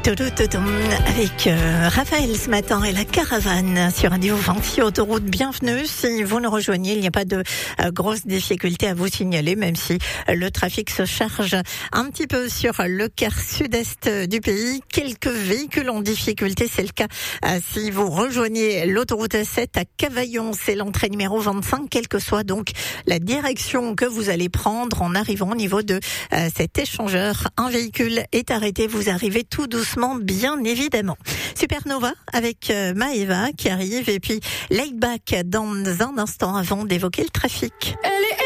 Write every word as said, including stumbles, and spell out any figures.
Touloutoum, avec euh, Raphaël ce matin et la caravane sur Radio Vinci Autoroute. Bienvenue. Si vous nous rejoignez, il n'y a pas de euh, grosses difficultés à vous signaler, même si euh, le trafic se charge un petit peu sur le quart sud-est du pays. Quelques véhicules en difficulté, c'est le cas euh, si vous rejoignez l'autoroute A sept à Cavaillon, c'est l'entrée numéro vingt-cinq, quelle que soit donc la direction que vous allez prendre en arrivant au niveau de euh, cet échangeur. Un véhicule est arrêté, vous arrivez tout doucement, bien évidemment. Supernova avec euh, Maëva qui arrive et puis Laidback dans un instant avant d'évoquer le trafic.